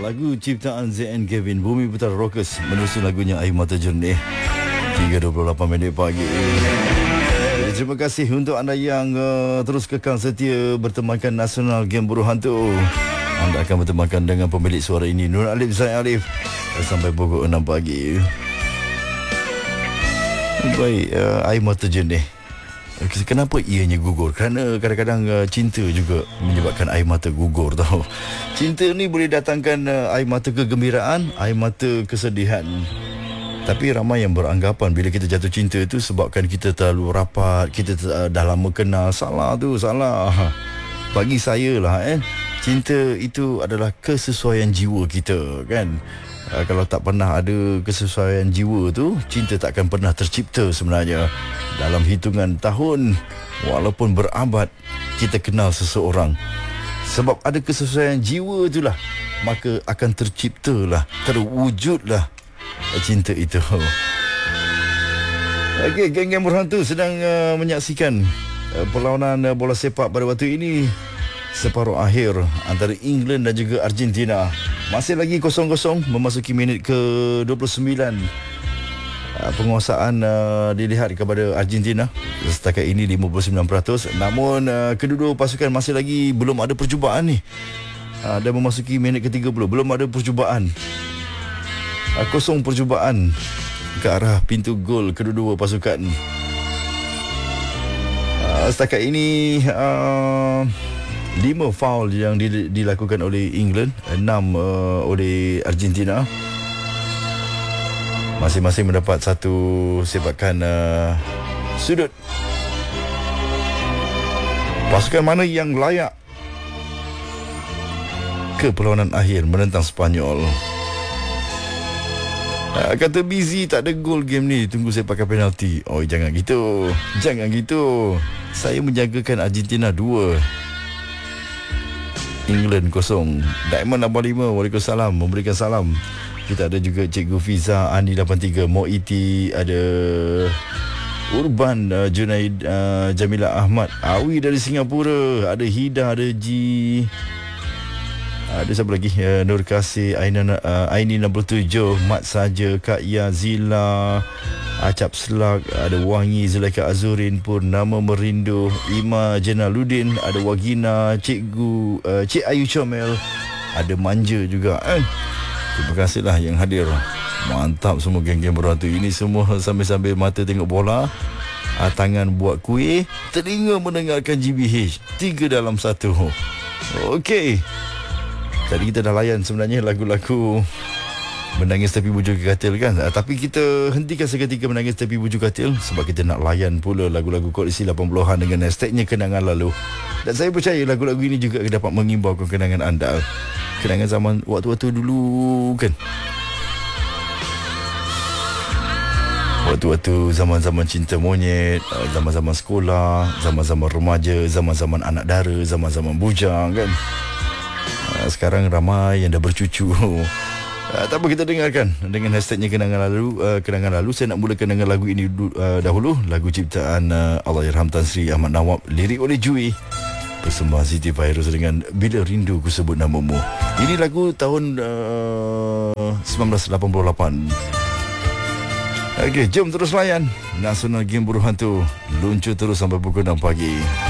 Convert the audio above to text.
Lagu ciptaan ZN Kevin, Bumi Putra Rockers, menerusi lagunya Air Mata Jernih. 3.28 minit pagi. Jadi, terima kasih untuk anda yang terus kekal setia bertemankan Nasional Game Buruh Hantu. Anda akan bertemankan dengan pemilik suara ini, Nur Alif Zain Alif, sampai pukul 6 pagi. Baik, Air Mata Jernih. Kenapa ianya gugur? Kerana kadang-kadang cinta juga menyebabkan air mata gugur, tahu. Cinta ni boleh datangkan air mata kegembiraan, air mata kesedihan. Tapi ramai yang beranggapan bila kita jatuh cinta tu sebabkan kita terlalu rapat, kita dah lama kenal. Salah tu, salah. Bagi saya lah, cinta itu adalah kesesuaian jiwa kita, kan? Kalau tak pernah ada kesesuaian jiwa tu, cinta tak akan pernah tercipta sebenarnya. Dalam hitungan tahun, walaupun berabad, kita kenal seseorang. Sebab ada kesesuaian jiwa itulah, maka akan terciptalah, terwujudlah cinta itu. Okey, geng-geng berhantu sedang menyaksikan perlawanan bola sepak pada waktu ini. Separuh akhir antara England dan juga Argentina. Masih lagi 0-0 memasuki minit ke-29. Penguasaan dilihat kepada Argentina setakat ini 59%. Namun kedua-dua pasukan masih lagi belum ada percubaan ni. Dan memasuki minit ke-30 belum ada percubaan. Kosong percubaan ke arah pintu gol kedua-dua pasukan. Setakat ini 5 foul yang dilakukan oleh England, 6 oleh Argentina. Masing-masing mendapat satu sepakan sudut. Pasukan mana yang layak ke perlawanan akhir menentang Sepanyol? Kata Busy tak ada gol game ni, tunggu sepakan penalti. Oh, jangan gitu. Jangan gitu. Saya menjagakan Argentina 2, England 0. Diamond 85, Waalaikumsalam, memberikan salam. Kita ada juga Cikgu Fiza, Andi 83, Moiti, ada Urban, Junaid, Jamila Ahmad, Awi dari Singapura, ada Hida, ada G, ada siapa lagi? Nur Kasih, Aini 67, Mat Saja, Kak Yazila, Acap Selak, ada Wangi, Zulaika Azurin, Purnama Merindu, Ima Jenaludin, ada Wagina, Cikgu, Cik Ayu Comel, ada Manja juga. Terima kasihlah yang hadir. Mantap semua geng-geng berhantu ini. Semua sambil-sambil mata tengok bola, tangan buat kuih, telinga mendengarkan GBH. 3-1. Okey. Tadi kita dah layan sebenarnya lagu-lagu Menangis Tepi Bujur Katil, kan? Tapi kita hentikan seketika Menangis Tepi Bujur Katil sebab kita nak layan pula lagu-lagu koleksi 80-an dengan hashtagnya Kenangan Lalu. Dan saya percaya lagu-lagu ini juga dapat mengimbaukan kenangan anda. Kenangan zaman waktu-waktu dulu, kan? Waktu-waktu zaman-zaman cinta monyet, zaman-zaman sekolah, zaman-zaman remaja, zaman-zaman anak dara, zaman-zaman bujang, kan? Sekarang ramai yang dah bercucu. Tak apa, kita dengarkan dengan hashtagnya Kenangan Lalu. Kenangan Lalu. Saya nak mulakan dengan lagu ini dahulu. Lagu ciptaan Allahyarham Tan Sri Ahmad Nawab, lirik oleh Jui, persembahan Siti Fairuz dengan Bila Rindu Ku Sebut Namamu. Ini lagu tahun 1988. Okey, jom terus layan Nasional Game Buruh Hantu. Luncur terus sampai pukul 6 pagi.